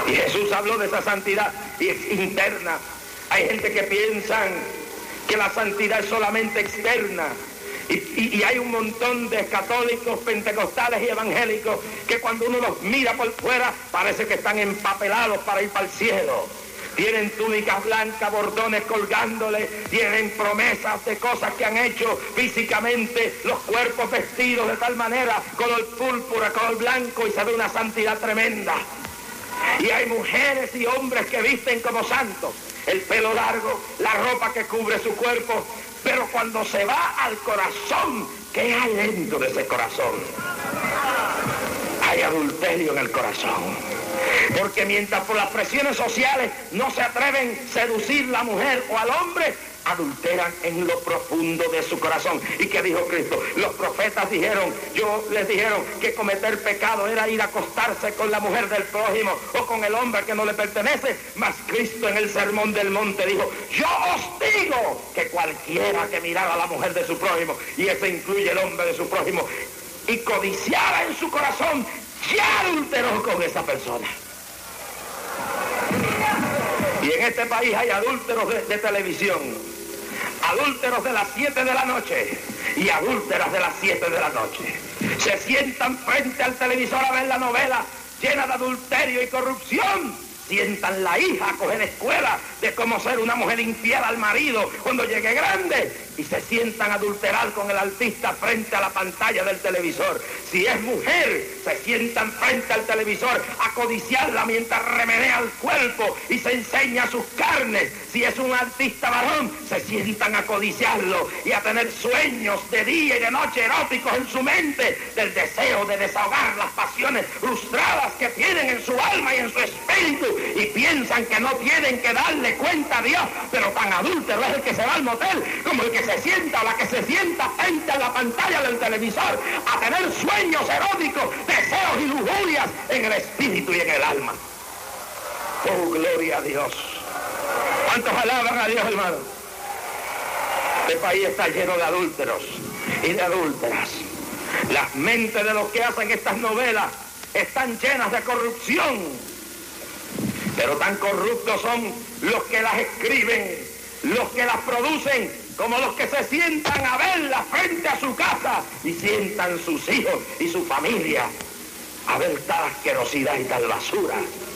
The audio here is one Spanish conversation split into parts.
Y Jesús habló de esa santidad y es interna. Hay gente que piensa que la santidad es solamente externa. Y hay un montón de católicos, pentecostales y evangélicos que cuando uno los mira por fuera parece que están empapelados para ir para el cielo. Tienen túnicas blancas, bordones colgándole, tienen promesas de cosas que han hecho físicamente, los cuerpos vestidos de tal manera, color púrpura, color blanco, y se ve una santidad tremenda. Y hay mujeres y hombres que visten como santos, el pelo largo, la ropa que cubre su cuerpo, pero cuando se va al corazón, ¿qué hay dentro de ese corazón? Hay adulterio en el corazón. Porque mientras por las presiones sociales no se atreven a seducir la mujer o al hombre, adulteran en lo profundo de su corazón. ¿Y qué dijo Cristo? Los profetas les dijeron que cometer pecado era ir a acostarse con la mujer del prójimo o con el hombre que no le pertenece. Mas Cristo en el Sermón del Monte dijo: yo os digo que cualquiera que mirara a la mujer de su prójimo, y eso incluye el hombre de su prójimo, y codiciara en su corazón, ya adulteró con esa persona. Y en este país hay adúlteros de televisión, adúlteros de las 7 de la noche y adúlteras de las 7 de la noche. Se sientan frente al televisor a ver la novela llena de adulterio y corrupción. Sientan la hija a coger escuela de cómo ser una mujer infiel al marido cuando llegue grande, y se sientan a adulterar con el artista frente a la pantalla del televisor. Si es mujer, se sientan frente al televisor a codiciarla mientras remenea el cuerpo y se enseña sus carnes. Si es un artista varón, se sientan a codiciarlo y a tener sueños de día y de noche eróticos en su mente, del deseo de desahogar las pasiones frustradas que tienen en su alma y en su espíritu, y piensan que no tienen que darle cuenta a Dios. Pero tan adúltero es el que se va al motel como el que se sienta o la que se sienta frente a la pantalla del televisor a tener sueños eróticos, deseos y lujurias en el espíritu y en el alma. Oh, gloria a Dios. ¿Cuántos alaban a Dios, hermano? Este país está lleno de adúlteros y de adúlteras. Las mentes de los que hacen estas novelas están llenas de corrupción, pero tan corruptos son los que las escriben, los que las producen, como los que se sientan a verla frente a su casa y sientan sus hijos y su familia a ver tal asquerosidad y tal basura.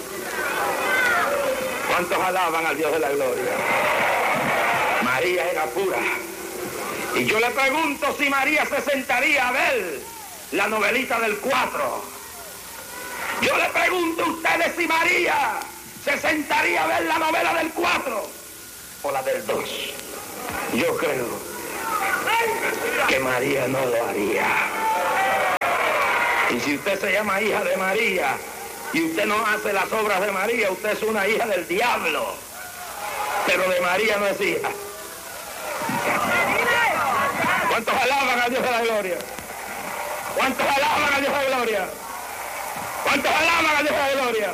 ¿Cuántos alaban al Dios de la gloria? María era pura. Y yo le pregunto si María se sentaría a ver la novelita del 4. Yo le pregunto a ustedes si María se sentaría a ver la novela del 4 o la del 2. Yo creo que María no lo haría. Y si usted se llama hija de María y usted no hace las obras de María, usted es una hija del diablo. Pero de María no es hija. ¿Cuántos alaban a Dios de la gloria? ¿Cuántos alaban a Dios de la gloria? ¿Cuántos alaban a Dios de la gloria?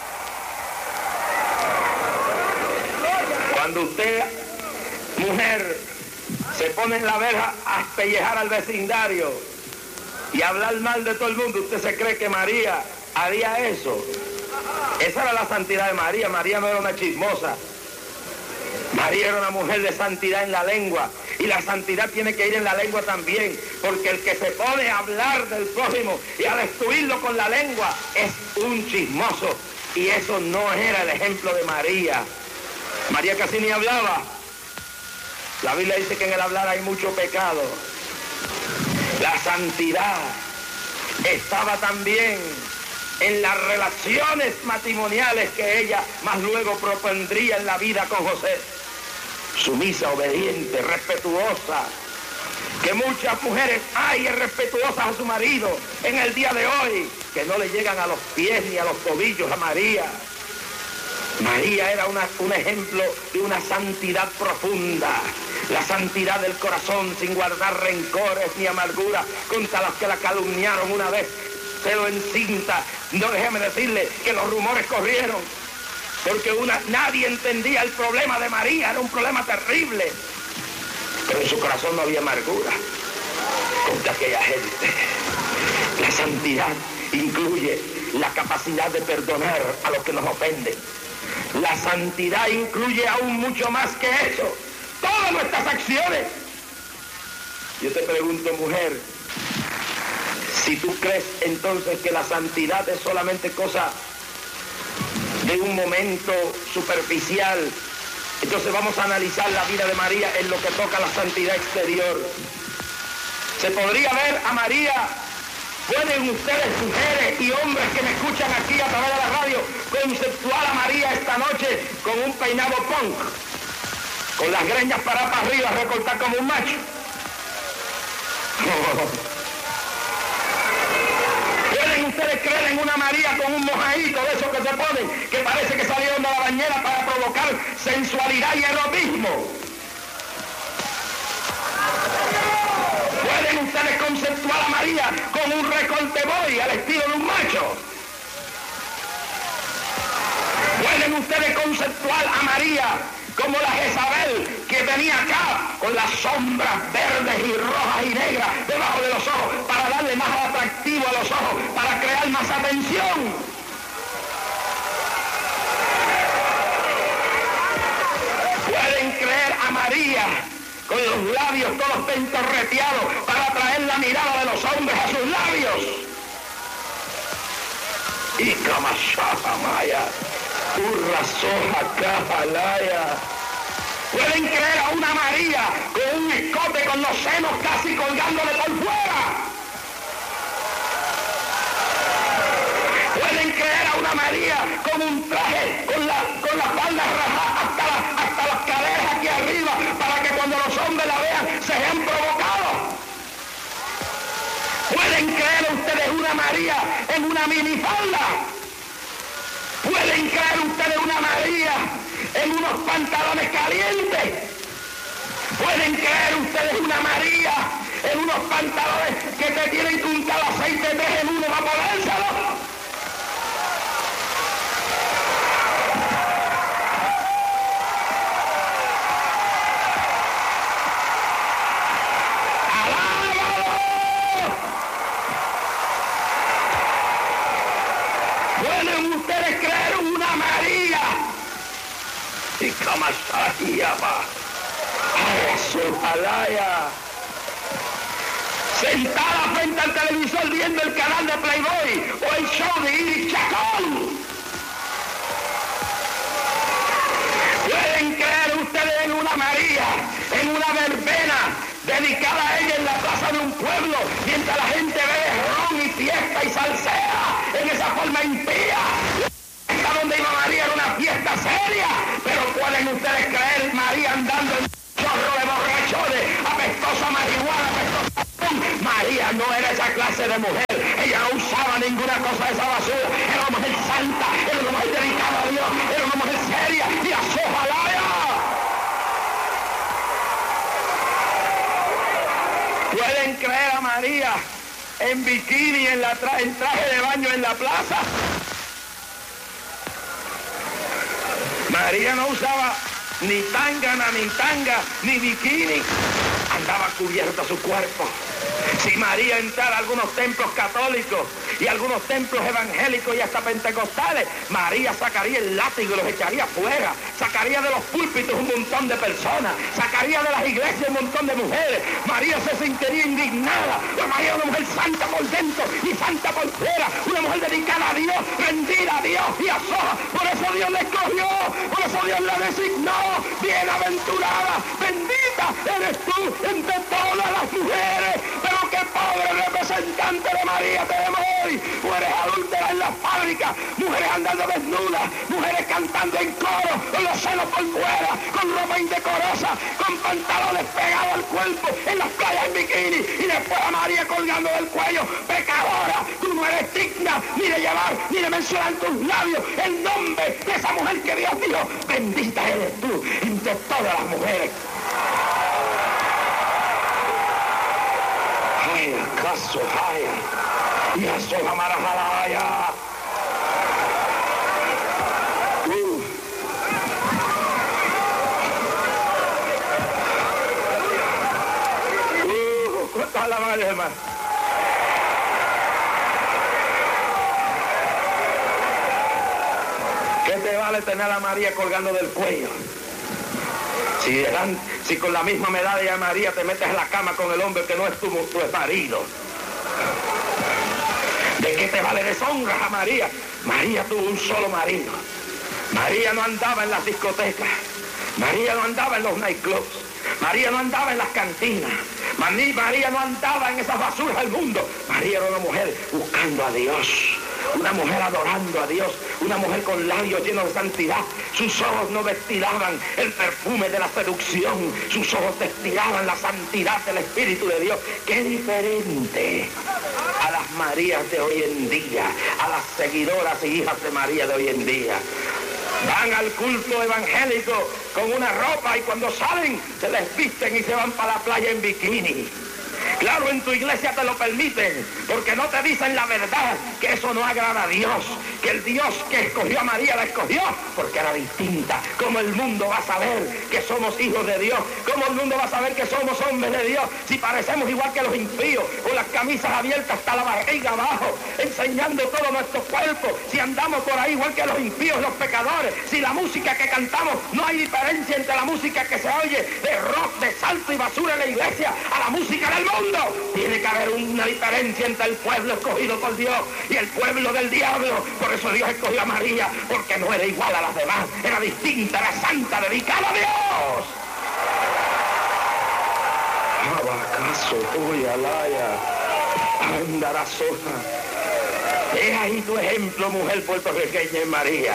Cuando usted, mujer, se pone en la verja a espellejar al vecindario y a hablar mal de todo el mundo, usted se cree que María haría eso. Esa era la santidad de María. María no era una chismosa. María era una mujer de santidad en la lengua, y la santidad tiene que ir en la lengua también, porque el que se pone a hablar del prójimo y a destruirlo con la lengua es un chismoso, y eso no era el ejemplo de María. María casi ni hablaba. La Biblia dice que en el hablar hay mucho pecado. La santidad estaba también en las relaciones matrimoniales que ella más luego propondría en la vida con José. Sumisa, obediente, respetuosa. Que muchas mujeres hay respetuosas a su marido en el día de hoy, que no le llegan a los pies ni a los tobillos a María. María era un ejemplo de una santidad profunda, la santidad del corazón, sin guardar rencores ni amargura contra los que la calumniaron una vez, se lo encinta. No, déjeme decirle que los rumores corrieron, porque nadie entendía el problema de María, era un problema terrible, pero en su corazón no había amargura contra aquella gente. La santidad incluye la capacidad de perdonar a los que nos ofenden. La santidad incluye aún mucho más que eso. Todas nuestras acciones. Yo te pregunto, mujer, si tú crees entonces que la santidad es solamente cosa de un momento superficial, entonces vamos a analizar la vida de María en lo que toca a la santidad exterior. Se podría ver a María, pueden ustedes, mujeres y hombres que me escuchan aquí a través de la radio, conceptuar a María esta noche con un peinado punk, con las greñas para arriba, recortar como un macho. ¿Pueden ustedes creer en una María con un mojadito de esos que se ponen, que parece que salieron de la bañera para provocar sensualidad y erotismo? ¿Pueden ustedes conceptuar a María con un recorte boy al estilo de un macho? ¿Pueden ustedes conceptuar a María como la Jezabel que venía acá con las sombras verdes y rojas y negras debajo de los ojos para darle más atractivo a los ojos, para crear más atención? ¿Pueden creer a María con los labios todos pentorreteados para atraer la mirada de los hombres a sus labios? Y Kamashaka Maya, Urra Soja Kajalaya. ¿Pueden creer a una María con un escote con los senos casi colgándole por fuera? ¿Pueden creer a una María con un traje con la falda rajada hasta las caderas aquí arriba para que cuando los hombres la vean se vean provocados? ¿Pueden creer ustedes una María en una minifalda? ¿Pueden creer ustedes una María en unos pantalones calientes? ¿Pueden creer ustedes una María en unos pantalones que te tienen que untar aceite de en uno para ponérselo? ¿Pueden ustedes creer una María? Y Kamashayaba, Jalaya, sentada frente al televisor viendo el canal de Playboy o el show de Iris Chacón? ¿Pueden creer ustedes en una María, en una verbena dedicada a ella en la plaza de un pueblo, mientras la gente bebe ron y fiesta y salsea en esa forma impía? Donde iba María era una fiesta seria, pero ¿pueden ustedes creer María andando en un chorro de borrachones, apestosa marihuana, apestosa pum? María no era esa clase de mujer, ella no usaba ninguna cosa de esa basura, era una mujer santa, era una mujer dedicada a Dios, era una mujer seria y a su jalaya. ¿Pueden creer a María en bikini, en traje de baño en la plaza? María no usaba ni tangana, ni bikini, andaba cubierta su cuerpo. Si María entrara a algunos templos católicos y algunos templos evangélicos y hasta pentecostales, María sacaría el látigo y los echaría fuera, sacaría de los púlpitos un montón de personas, sacaría de las iglesias un montón de mujeres. María se sentiría indignada. María era una mujer santa por dentro y santa por fuera, una mujer dedicada a Dios, rendida a Dios y a soja. Por eso Dios la escogió, por eso Dios la designó. Bienaventurada, bendita eres tú entre todas las mujeres. Pero qué pobre representante de María tenemos hoy. Mujeres adúlteras en las fábricas, mujeres andando desnudas, mujeres cantando en coro, con los senos por fuera, con ropa indecorosa, con pantalones pegados al cuerpo, en las playas en bikini, y después a María colgando del cuello. Pecadora, tú no eres digna ni de llevar, ni de mencionar en tus labios el nombre de esa mujer que Dios dijo, bendita eres tú entre todas las mujeres. Caso haya y a sola marajalaya. ¿Cuántas la madre, hermano? te vale tener a María colgando del cuello? Si con la misma medalla de María te metes en la cama con el hombre que no es tu marido. ¿De qué te vale deshonras a María? María tuvo un solo marido. María no andaba en las discotecas. María no andaba en los nightclubs. María no andaba en las cantinas. María no andaba en esas basuras del mundo. María era una mujer buscando a Dios. Una mujer adorando a Dios, una mujer con labios llenos de santidad. Sus ojos no destilaban el perfume de la seducción, sus ojos destilaban la santidad del Espíritu de Dios. ¡Qué diferente a las Marías de hoy en día, a las seguidoras y hijas de María de hoy en día! Van al culto evangélico con una ropa y cuando salen se desvisten y se van para la playa en bikini. Claro, en tu iglesia te lo permiten, porque no te dicen la verdad, que eso no agrada a Dios, que el Dios que escogió a María la escogió porque era distinta. ¿Cómo el mundo va a saber que somos hijos de Dios? ¿Cómo el mundo va a saber que somos hombres de Dios si parecemos igual que los impíos, con las camisas abiertas hasta la barriga abajo, enseñando todo nuestro cuerpo? Si andamos por ahí igual que los impíos, los pecadores, si la música que cantamos, no hay diferencia entre la música que se oye de rock, de salto y basura en la iglesia, a la música del mundo. Tiene que haber una diferencia entre el pueblo escogido por Dios y el pueblo del diablo. Por eso Dios escogió a María, porque no era igual a las demás, era distinta, era santa, dedicada a Dios. Abacaso, tuya, laya, andarazosa. Es ahí tu ejemplo, mujer puertorriqueña en María.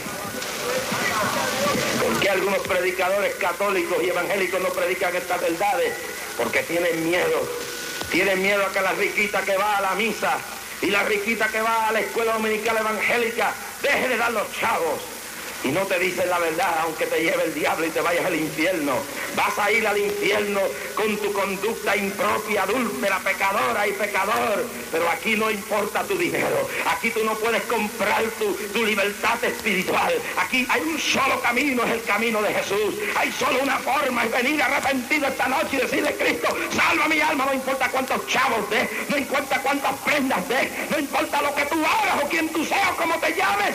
¿Por qué algunos predicadores católicos y evangélicos no predican estas verdades? Porque tienen miedo. Tienen miedo a que la riquita que va a la misa y la riquita que va a la escuela dominical evangélica deje de dar los chavos. Y no te dicen la verdad, aunque te lleve el diablo y te vayas al infierno. Vas a ir al infierno con tu conducta impropia, adúltera, pecadora y pecador. Pero aquí no importa tu dinero. Aquí tú no puedes comprar tu libertad espiritual. Aquí hay un solo camino, es el camino de Jesús. Hay solo una forma, es venir arrepentido esta noche y decirle: Cristo, salva mi alma. No importa cuántos chavos des, no importa cuántas prendas des, no importa lo que tú hagas o quién tú seas o cómo te llames.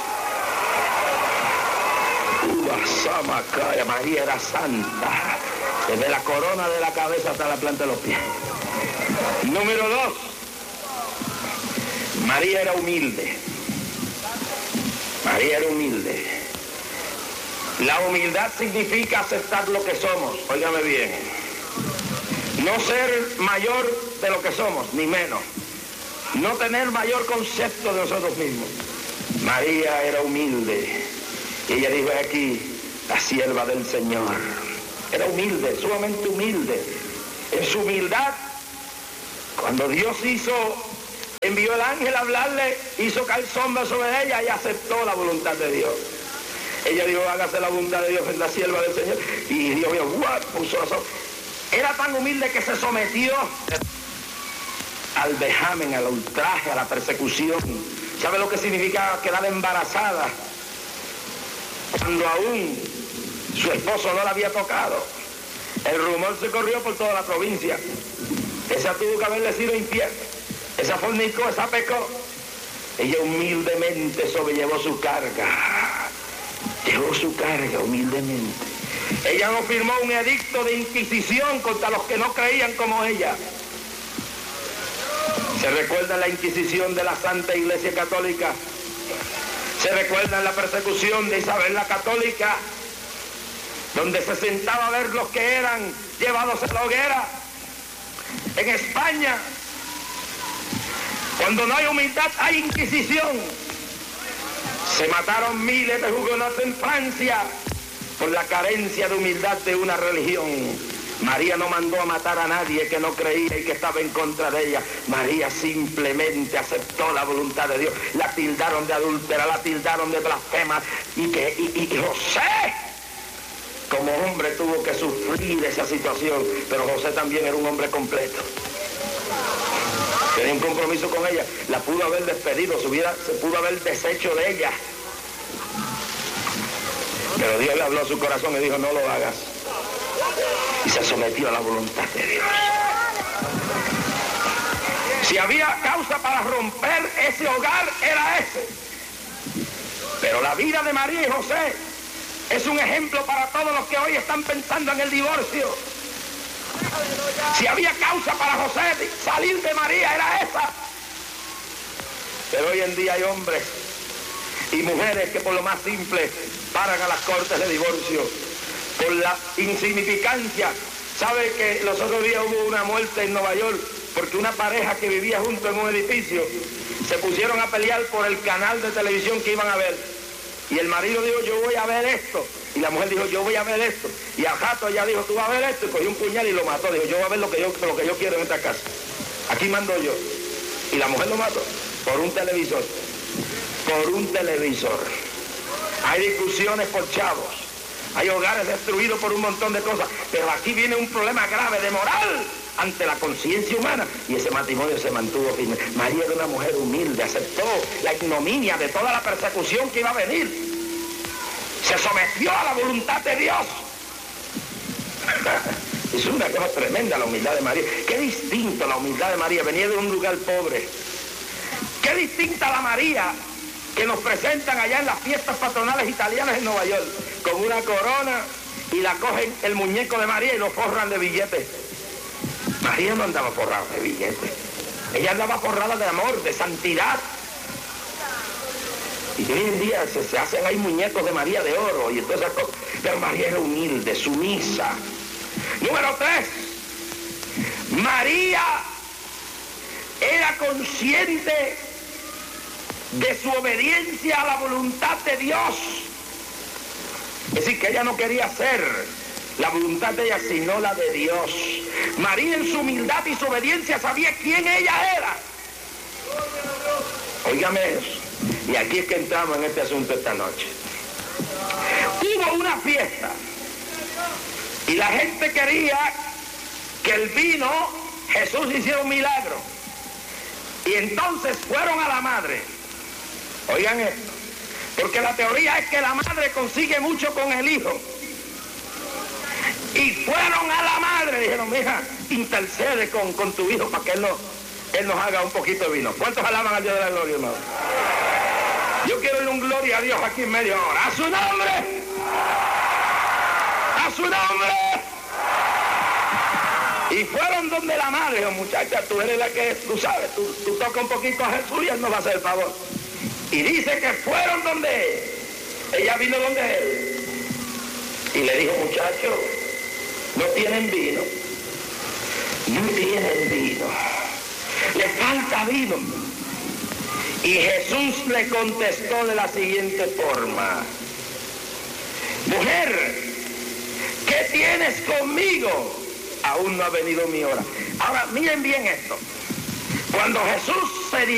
Samacaya, María era santa, desde la corona de la cabeza hasta la planta de los pies. Número 2, María era humilde. María era humilde. La humildad significa aceptar lo que somos, óigame bien. No ser mayor de lo que somos, ni menos. No tener mayor concepto de nosotros mismos. María era humilde. Y ella dijo aquí, la sierva del Señor. Era humilde, sumamente humilde. En su humildad, cuando Dios envió el ángel a hablarle, hizo caer sombra sobre ella y aceptó la voluntad de Dios. Ella dijo: hágase la voluntad de Dios en la sierva del Señor. Y Dios vio, puso la sombra. Era tan humilde que se sometió al vejamen, al ultraje, a la persecución. ¿Sabe lo que significa quedar embarazada? Cuando aún su esposo no la había tocado, el rumor se corrió por toda la provincia. Esa tuvo que haberle sido infiel, esa fornicó, esa pecó. Ella humildemente sobrellevó su carga, llevó su carga humildemente. Ella no firmó un edicto de inquisición contra los que no creían como ella. ¿Se recuerda la inquisición de la Santa Iglesia Católica? ¿Se recuerdan la persecución de Isabel la Católica? Donde se sentaba a ver los que eran llevados a la hoguera. En España, cuando no hay humildad, hay inquisición. Se mataron miles de hugonotes en Francia por la carencia de humildad de una religión. María no mandó a matar a nadie que no creía y que estaba en contra de ella. María simplemente aceptó la voluntad de Dios. La tildaron de adúltera, la tildaron de blasfema. Y José, como hombre, tuvo que sufrir esa situación. Pero José también era un hombre completo. Tenía un compromiso con ella. La pudo haber despedido, se pudo haber deshecho de ella. Pero Dios le habló a su corazón y dijo: no lo hagas. Y se sometió a la voluntad de Dios. Si había causa para romper ese hogar, era ese. Pero La vida de María y José es un ejemplo para todos los que hoy están pensando en el divorcio. Si había causa para José salir de María, era esa. Pero hoy en día hay hombres y mujeres que por lo más simple paran a las cortes de divorcio por la insignificancia. ¿Sabe que los otros días hubo una muerte en Nueva York porque una pareja que vivía junto en un edificio se pusieron a pelear por el canal de televisión que iban a ver? Y el marido dijo, yo voy a ver esto. Y la mujer dijo, yo voy a ver esto. Y al rato ella dijo, tú vas a ver esto. Y cogió un puñal y lo mató. Dijo, yo voy a ver lo que yo quiero en esta casa. Aquí mando yo. Y la mujer lo mató por un televisor. Por un televisor. Hay discusiones por chavos. Hay hogares destruidos por un montón de cosas. Pero aquí viene un problema grave de moral ante la conciencia humana. Y ese matrimonio se mantuvo firme. María era una mujer humilde, aceptó la ignominia de toda la persecución que iba a venir. Se sometió a la voluntad de Dios. Es una cosa tremenda la humildad de María. Qué distinto la humildad de María. Venía de un lugar pobre. Qué distinta la María que nos presentan allá en las fiestas patronales italianas en Nueva York, con una corona, y la cogen el muñeco de María y lo forran de billetes. María no andaba forrada de billetes. Ella andaba forrada de amor, de santidad. Y hoy en día se hacen ahí muñecos de María de oro y todas esas cosas. Pero María era humilde, sumisa. Número 3. María era consciente de su obediencia a la voluntad de Dios. Es decir, que ella no quería hacer la voluntad de ella, sino la de Dios. María en su humildad y su obediencia sabía quién ella era. Óigame eso. Y aquí es que entramos en este asunto esta noche. Hubo una fiesta y la gente quería que el vino, Jesús hiciera un milagro. Y entonces fueron a la madre. Oigan esto, porque la teoría es que la madre consigue mucho con el hijo. Y fueron a la madre, dijeron, mija, intercede con tu hijo para que él nos haga un poquito de vino. ¿Cuántos alaban al Dios de la gloria, hermano? Yo quiero ir un gloria a Dios aquí en media hora. ¡A su nombre! ¡A su nombre! Y fueron donde la madre, dijo, muchacha, tú eres la que, tú sabes, tú tocas un poquito a Jesús y él nos va a hacer el favor. Y dice que fueron donde él. Ella vino donde él. Y le dijo, muchacho, no tienen vino. No tienen vino. Le falta vino. Y Jesús le contestó de la siguiente forma. Mujer, ¿qué tienes conmigo? Aún no ha venido mi hora. Ahora, miren bien esto. Cuando Jesús se